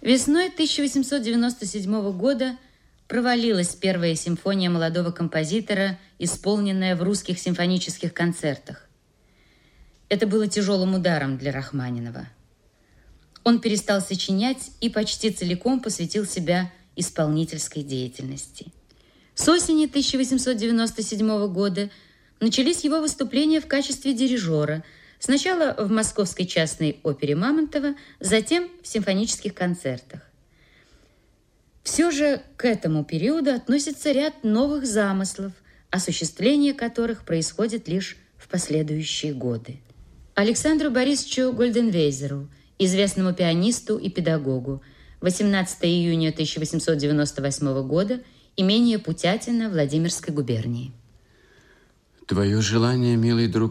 Весной 1897 года провалилась первая симфония молодого композитора, исполненная в русских симфонических концертах. Это было тяжелым ударом для Рахманинова. Он перестал сочинять и почти целиком посвятил себя исполнительской деятельности. С осени 1897 года начались его выступления в качестве дирижера, сначала в Московской частной опере Мамонтова, затем в симфонических концертах. Все же к этому периоду относится ряд новых замыслов, осуществление которых происходит лишь в последующие годы. Александру Борисовичу Гольденвейзеру, известному пианисту и педагогу, 18 июня 1898 года, имение Путятино Владимирской губернии. Твое желание, милый друг,